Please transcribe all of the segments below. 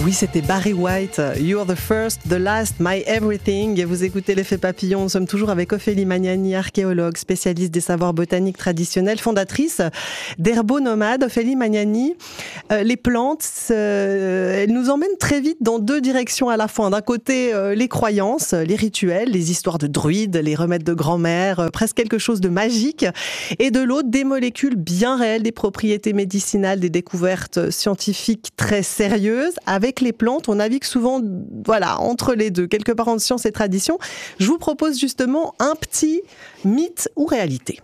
Oui, c'était Barry White, You're the first, the last, my everything. Et vous écoutez l'effet papillon. Nous sommes toujours avec Ophélie Magnani, archéologue, spécialiste des savoirs botaniques traditionnels, fondatrice d'Herbo Nomade. Ophélie Magnani, les plantes, elles nous emmènent très vite dans deux directions à la fois. D'un côté, les croyances, les rituels, les histoires de druides, les remèdes de grand-mère, presque quelque chose de magique. Et de l'autre, des molécules bien réelles, des propriétés médicinales, des découvertes scientifiques très sérieuses. Avec les plantes, on navigue souvent entre les deux, quelque part entre science et tradition. Je vous propose justement un petit mythe ou réalité.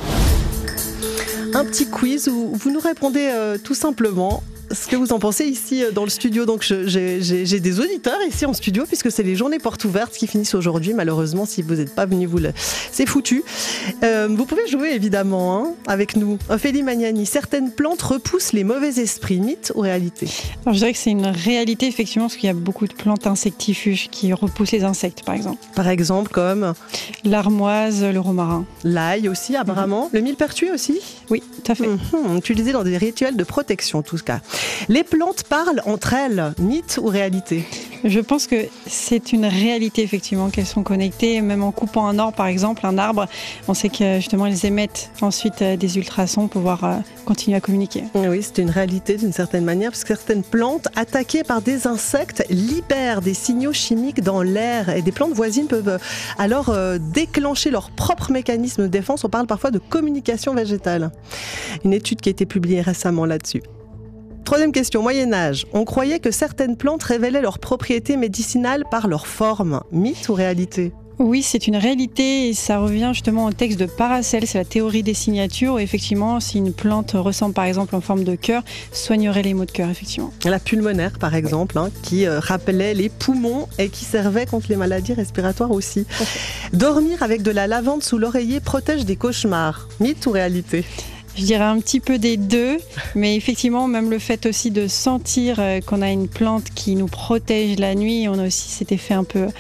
Un petit quiz où vous nous répondez tout simplement ce que vous en pensez ici dans le studio. Donc j'ai des auditeurs ici en studio puisque c'est les journées portes ouvertes qui finissent aujourd'hui. Malheureusement, si vous n'êtes pas venus, c'est foutu. Vous pouvez jouer évidemment avec nous. Ophélie Magnani, certaines plantes repoussent les mauvais esprits, mythe ou réalité? Alors, je dirais que c'est une réalité effectivement parce qu'il y a beaucoup de plantes insectifuges qui repoussent les insectes par exemple. Par exemple comme l'armoise, le romarin. L'ail aussi apparemment. Le millepertuis aussi? Oui, tout à fait. Utilisé dans des rituels de protection en tout cas. Les plantes parlent entre elles, mythe ou réalité? Je pense que c'est une réalité effectivement qu'elles sont connectées, même en coupant un arbre par exemple, un arbre, on sait que justement elles émettent ensuite des ultrasons pour pouvoir continuer à communiquer. Oui, c'est une réalité d'une certaine manière, parce que certaines plantes attaquées par des insectes libèrent des signaux chimiques dans l'air et des plantes voisines peuvent alors déclencher leur propre mécanisme de défense. On parle parfois de communication végétale. Une étude qui a été publiée récemment là-dessus. Troisième question, Moyen-Âge. On croyait que certaines plantes révélaient leurs propriétés médicinales par leur forme. Mythe ou réalité? Oui, c'est une réalité et ça revient justement au texte de Paracelse, c'est la théorie des signatures où effectivement, si une plante ressemble par exemple en forme de cœur, soignerait les maux de cœur, effectivement. La pulmonaire par exemple, qui rappelait les poumons et qui servait contre les maladies respiratoires aussi. Dormir avec de la lavande sous l'oreiller protège des cauchemars. Mythe ou réalité? Je dirais un petit peu des deux, mais effectivement, même le fait aussi de sentir qu'on a une plante qui nous protège la nuit, on a aussi cet effet un peu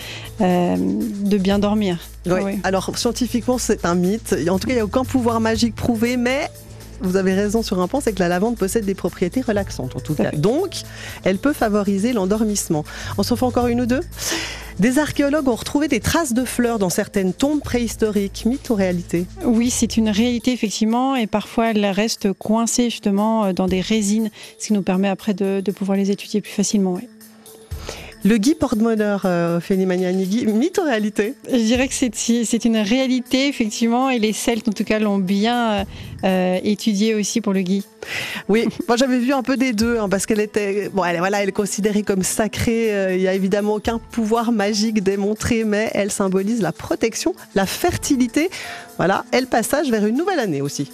de bien dormir. Oui. Oui. Alors, scientifiquement, c'est un mythe. En tout cas, il n'y a aucun pouvoir magique prouvé, mais vous avez raison sur un point, c'est que la lavande possède des propriétés relaxantes, en tout cas. Donc, elle peut favoriser l'endormissement. On s'en fait encore une ou deux? Des archéologues ont retrouvé des traces de fleurs dans certaines tombes préhistoriques. Mythe ou réalité? Oui, c'est une réalité effectivement et parfois elles restent coincées justement dans des résines, ce qui nous permet après de pouvoir les étudier plus facilement. Oui. Le gui porte-bonheur, Ophélie Magnani, mythe ou réalité? Je dirais que c'est une réalité effectivement et les Celtes en tout cas l'ont bien étudié aussi pour le gui. Oui, moi j'avais vu un peu des deux parce qu'elle était, elle est considérée comme sacrée. Il n'y a évidemment aucun pouvoir magique démontré, mais elle symbolise la protection, la fertilité. Voilà, et le passage vers une nouvelle année aussi.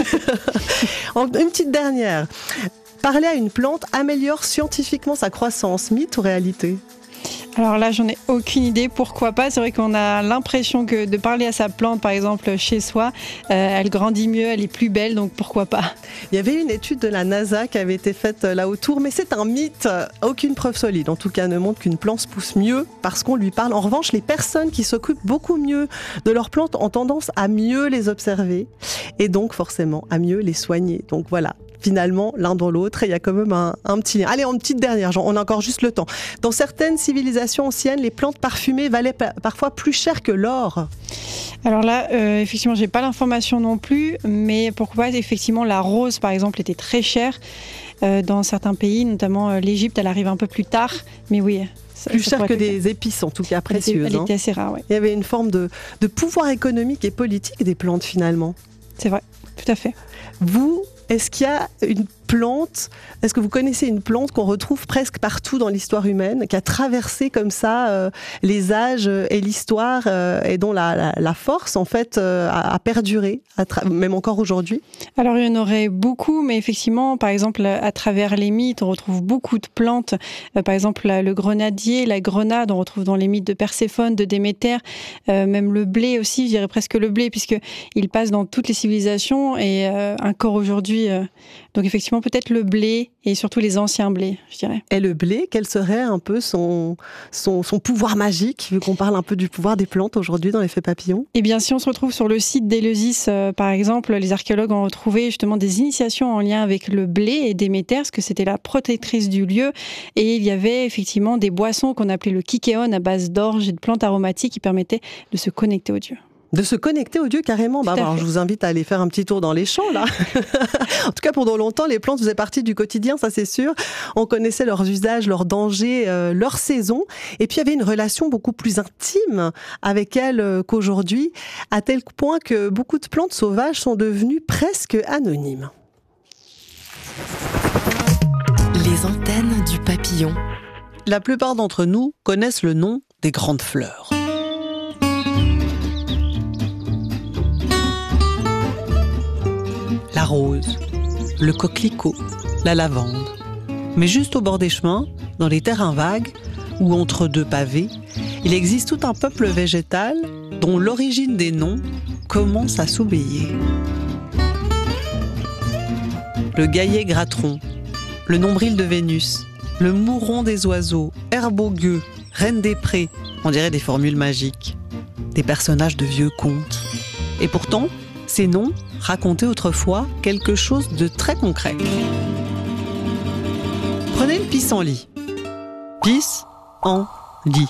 Une petite dernière. Parler à une plante améliore scientifiquement sa croissance, mythe ou réalité? Alors là, j'en ai aucune idée, pourquoi pas. C'est vrai qu'on a l'impression que de parler à sa plante, par exemple, chez soi, elle grandit mieux, elle est plus belle, donc pourquoi pas. Il y avait une étude de la NASA qui avait été faite là autour, mais c'est un mythe. Aucune preuve solide, en tout cas, ne montre qu'une plante pousse mieux parce qu'on lui parle. En revanche, les personnes qui s'occupent beaucoup mieux de leurs plantes ont tendance à mieux les observer et donc forcément à mieux les soigner. Donc voilà. Finalement, l'un dans l'autre, il y a quand même un petit lien. Allez, en petite dernière, on a encore juste le temps. Dans certaines civilisations anciennes, les plantes parfumées valaient parfois plus cher que l'or. Alors là, effectivement, j'ai pas l'information non plus, mais pourquoi effectivement la rose, par exemple, était très chère dans certains pays, notamment l'Égypte, elle arrive un peu plus tard, mais oui. Plus cher que des épices, en tout cas précieuses. Elle était assez rare, oui. Il y avait une forme de pouvoir économique et politique des plantes, finalement. C'est vrai, tout à fait. Vous, est-ce qu'il y a une plante, est-ce que vous connaissez une plante qu'on retrouve presque partout dans l'histoire humaine, qui a traversé comme ça les âges et l'histoire et dont la force en fait a perduré, même encore aujourd'hui? Alors il y en aurait beaucoup, mais effectivement, par exemple, à travers les mythes, on retrouve beaucoup de plantes. Par exemple, le grenadier, la grenade, on retrouve dans les mythes de Perséphone, de Déméter, même le blé aussi, je dirais presque le blé, puisqu'il passe dans toutes les civilisations et encore aujourd'hui, Donc effectivement, peut-être le blé et surtout les anciens blés, je dirais. Et le blé, quel serait un peu son pouvoir magique, vu qu'on parle un peu du pouvoir des plantes aujourd'hui dans l'effet papillon? Eh bien, si on se retrouve sur le site d'Éleusis, par exemple, les archéologues ont retrouvé justement des initiations en lien avec le blé et Déméter, parce que c'était la protectrice du lieu. Et il y avait effectivement des boissons qu'on appelait le kikéon à base d'orge et de plantes aromatiques qui permettaient de se connecter aux dieux. De se connecter aux dieux carrément. Alors, je vous invite à aller faire un petit tour dans les champs, là. En tout cas, pendant longtemps, les plantes faisaient partie du quotidien, ça c'est sûr. On connaissait leurs usages, leurs dangers, leurs saisons. Et puis, il y avait une relation beaucoup plus intime avec elles qu'aujourd'hui, à tel point que beaucoup de plantes sauvages sont devenues presque anonymes. Les antennes du papillon. La plupart d'entre nous connaissent le nom des grandes fleurs. La rose, le coquelicot, la lavande. Mais juste au bord des chemins, dans les terrains vagues ou entre deux pavés, il existe tout un peuple végétal dont l'origine des noms commence à s'oublier. Le gaillet gratteron, le nombril de Vénus, le mouron des oiseaux, herbe au gueux, reine des prés, on dirait des formules magiques, des personnages de vieux contes. Et pourtant, ces noms racontaient autrefois quelque chose de très concret. Prenez le pissenlit. Pis-en-lit.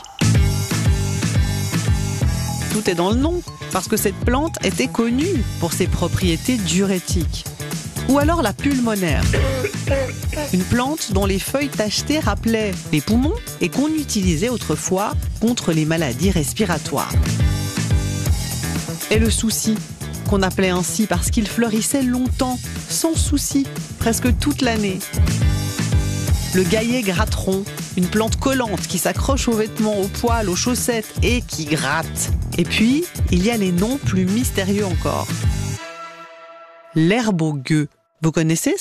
Tout est dans le nom, parce que cette plante était connue pour ses propriétés diurétiques. Ou alors la pulmonaire, une plante dont les feuilles tachetées rappelaient les poumons et qu'on utilisait autrefois contre les maladies respiratoires. Et le souci, qu'on appelait ainsi parce qu'il fleurissait longtemps, sans souci, presque toute l'année. Le gaillet gratteron, une plante collante qui s'accroche aux vêtements, aux poils, aux chaussettes et qui gratte. Et puis, il y a les noms plus mystérieux encore. L'herbe au gueux, vous connaissez ça ?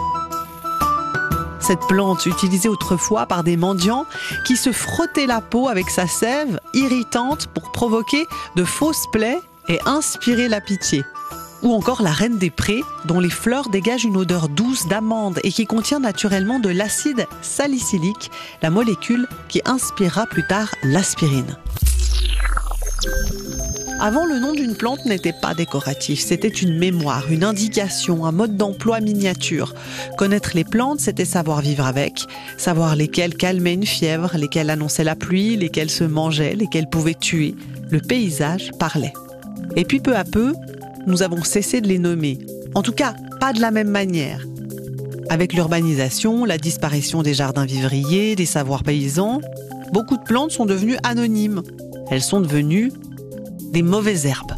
Cette plante utilisée autrefois par des mendiants qui se frottaient la peau avec sa sève irritante pour provoquer de fausses plaies et inspirer la pitié. Ou encore la reine des prés, dont les fleurs dégagent une odeur douce d'amande et qui contient naturellement de l'acide salicylique, la molécule qui inspirera plus tard l'aspirine. Avant, le nom d'une plante n'était pas décoratif, c'était une mémoire, une indication, un mode d'emploi miniature. Connaître les plantes, c'était savoir vivre avec, savoir lesquelles calmaient une fièvre, lesquelles annonçaient la pluie, lesquelles se mangeaient, lesquelles pouvaient tuer. Le paysage parlait. Et puis peu à peu, nous avons cessé de les nommer. En tout cas, pas de la même manière. Avec l'urbanisation, la disparition des jardins vivriers, des savoirs paysans, beaucoup de plantes sont devenues anonymes. Elles sont devenues des mauvaises herbes.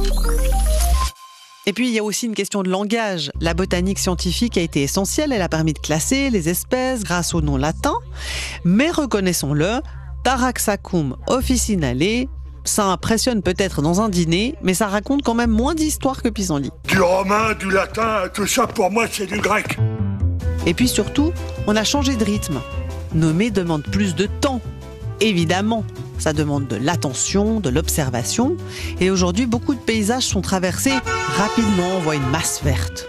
Et puis, il y a aussi une question de langage. La botanique scientifique a été essentielle, elle a permis de classer les espèces grâce au nom latin. Mais reconnaissons-le, Taraxacum officinale, ça impressionne peut-être dans un dîner, mais ça raconte quand même moins d'histoires que pissenlit. Du romain, du latin, tout ça pour moi c'est du grec. Et puis surtout, on a changé de rythme. Nommer demande plus de temps, évidemment. Ça demande de l'attention, de l'observation. Et aujourd'hui, beaucoup de paysages sont traversés rapidement, on voit une masse verte.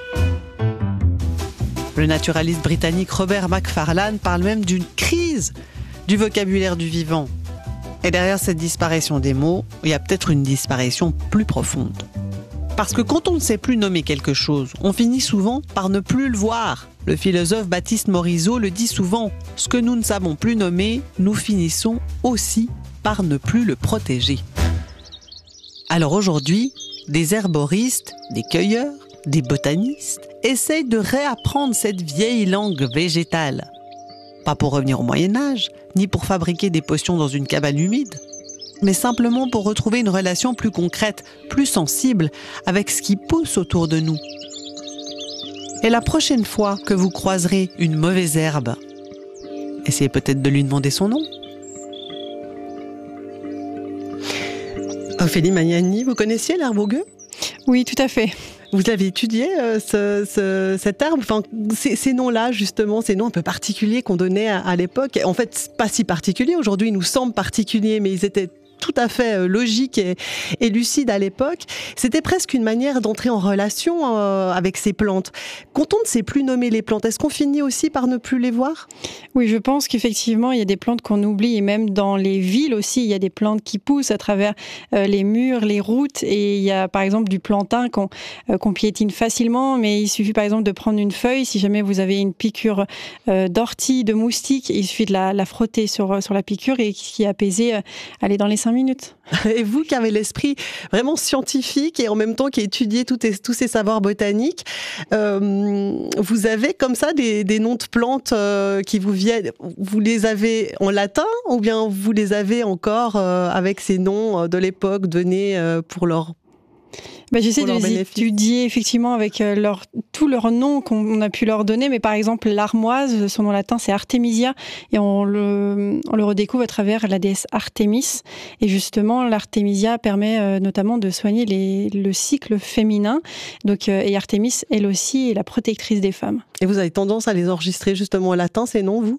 Le naturaliste britannique Robert Macfarlane parle même d'une crise du vocabulaire du vivant. Et derrière cette disparition des mots, il y a peut-être une disparition plus profonde. Parce que quand on ne sait plus nommer quelque chose, on finit souvent par ne plus le voir. Le philosophe Baptiste Morisot le dit souvent, ce que nous ne savons plus nommer, nous finissons aussi par ne plus le protéger. Alors aujourd'hui, des herboristes, des cueilleurs, des botanistes essayent de réapprendre cette vieille langue végétale. Pas pour revenir au Moyen-Âge, ni pour fabriquer des potions dans une cabane humide, mais simplement pour retrouver une relation plus concrète, plus sensible avec ce qui pousse autour de nous. Et la prochaine fois que vous croiserez une mauvaise herbe, essayez peut-être de lui demander son nom. Ophélie Magnani, vous connaissiez l'herbe au gueux ? Oui, tout à fait. Vous avez étudié cette herbe, enfin, ces noms-là, justement, ces noms un peu particuliers qu'on donnait à l'époque. En fait, pas si particuliers. Aujourd'hui, ils nous semblent particuliers, mais ils étaient tout à fait logique et lucide à l'époque. C'était presque une manière d'entrer en relation avec ces plantes. Quand on ne sait plus nommer les plantes, est-ce qu'on finit aussi par ne plus les voir ? Oui, je pense qu'effectivement, il y a des plantes qu'on oublie, et même dans les villes aussi, il y a des plantes qui poussent à travers les murs, les routes, et il y a par exemple du plantain qu'on piétine facilement, mais il suffit par exemple de prendre une feuille, si jamais vous avez une piqûre d'ortie, de moustique, il suffit de la frotter sur la piqûre et qui est apaisée, aller dans les 5 minutes. Et vous qui avez l'esprit vraiment scientifique et en même temps qui étudiez tous ces savoirs botaniques, vous avez comme ça des noms de plantes qui vous viennent, vous les avez en latin ou bien vous les avez encore avec ces noms de l'époque donnés pour leur... J'essaie de les étudier effectivement avec tous leurs noms qu'on a pu leur donner, mais par exemple l'armoise, son nom latin c'est Artemisia, et on le redécouvre à travers la déesse Artémis, et justement l'Artemisia permet notamment de soigner le cycle féminin, donc, et Artémis elle aussi est la protectrice des femmes. Et vous avez tendance à les enregistrer justement en latin, ces noms, vous ?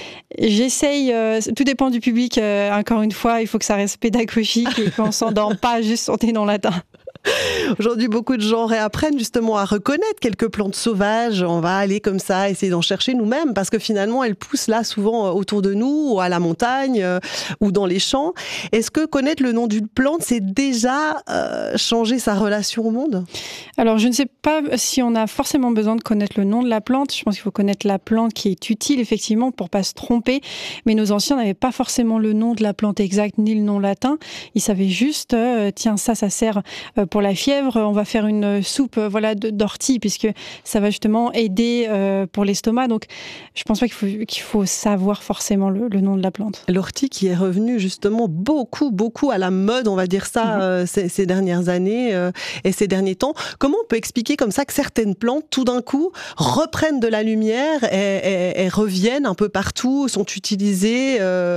J'essaye, tout dépend du public, encore une fois, il faut que ça reste pédagogique et qu'on ne s'endorme pas juste sur des noms latins. Aujourd'hui, beaucoup de gens réapprennent justement à reconnaître quelques plantes sauvages. On va aller comme ça, essayer d'en chercher nous-mêmes parce que finalement, elles poussent là souvent autour de nous, ou à la montagne, ou dans les champs. Est-ce que connaître le nom d'une plante, c'est déjà changer sa relation au monde ? Alors, je ne sais pas si on a forcément besoin de connaître le nom de la plante. Je pense qu'il faut connaître la plante qui est utile, effectivement, pour pas se tromper. Mais nos anciens n'avaient pas forcément le nom de la plante exact, ni le nom latin. Ils savaient juste, tiens, ça sert pour la fièvre, on va faire une soupe d'ortie, puisque ça va justement aider pour l'estomac. Donc, je pense pas qu'il faut savoir forcément le nom de la plante. L'ortie qui est revenue justement beaucoup à la mode, on va dire ça, ces dernières années et ces derniers temps. Comment on peut expliquer comme ça que certaines plantes, tout d'un coup, reprennent de la lumière et reviennent un peu partout, sont utilisées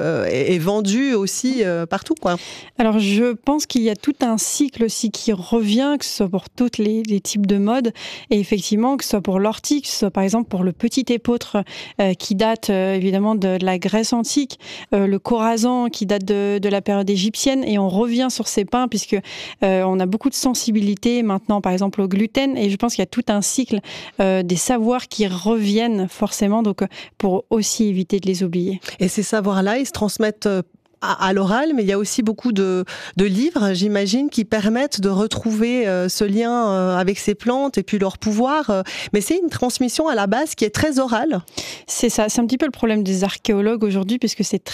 et vendues aussi partout, quoi ? Alors, je pense qu'il y a tout un cycle aussi qui revient, que ce soit pour tous les types de modes, et effectivement que ce soit pour l'ortie, que ce soit par exemple pour le petit épeautre qui date évidemment de la Grèce antique, le corazan qui date de la période égyptienne, et on revient sur ces pins puisque on a beaucoup de sensibilité maintenant par exemple au gluten, et je pense qu'il y a tout un cycle des savoirs qui reviennent forcément, donc pour aussi éviter de les oublier. Et ces savoirs-là, ils se transmettent à l'oral, mais il y a aussi beaucoup de livres, j'imagine, qui permettent de retrouver ce lien avec ces plantes et puis leur pouvoir. Mais c'est une transmission à la base qui est très orale. C'est ça, c'est un petit peu le problème des archéologues aujourd'hui, puisque c'est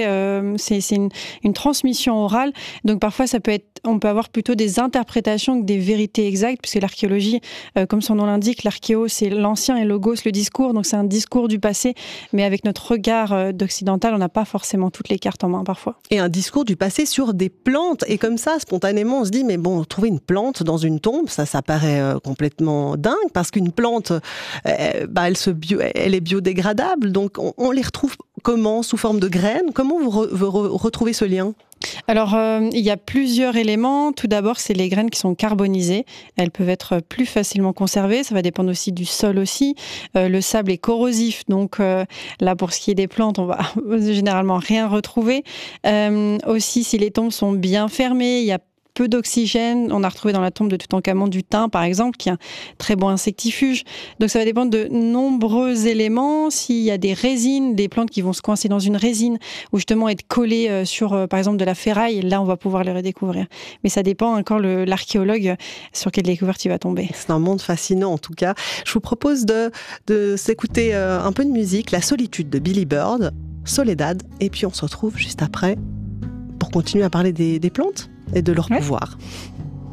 une transmission orale. Donc parfois, on peut avoir plutôt des interprétations que des vérités exactes, puisque l'archéologie, comme son nom l'indique, l'archéo, c'est l'ancien et logos, le discours. Donc c'est un discours du passé, mais avec notre regard d'occidental, on n'a pas forcément toutes les cartes en main parfois. Et un discours du passé sur des plantes. Et comme ça, spontanément, on se dit, mais bon, trouver une plante dans une tombe, ça paraît complètement dingue, parce qu'une plante, elle est biodégradable. Donc, on les retrouve comment ? Sous forme de graines ? Comment vous retrouvez ce lien ? Alors, il y a plusieurs éléments. Tout d'abord, c'est les graines qui sont carbonisées. Elles peuvent être plus facilement conservées. Ça va dépendre aussi du sol aussi. Le sable est corrosif. Donc, là, pour ce qui est des plantes, on va généralement rien retrouver. Aussi, si les tombes sont bien fermées, il y a peu d'oxygène. On a retrouvé dans la tombe de Toutankhamon du thym, par exemple, qui est un très bon insectifuge. Donc, ça va dépendre de nombreux éléments. S'il y a des résines, des plantes qui vont se coincer dans une résine, ou justement être collées sur, par exemple, de la ferraille, là, on va pouvoir les redécouvrir. Mais ça dépend encore l'archéologue sur quelle découverte il va tomber. C'est un monde fascinant, en tout cas. Je vous propose de s'écouter un peu de musique, La solitude de Billy Bird, Soledad, et puis on se retrouve juste après pour continuer à parler des plantes et de leur pouvoir.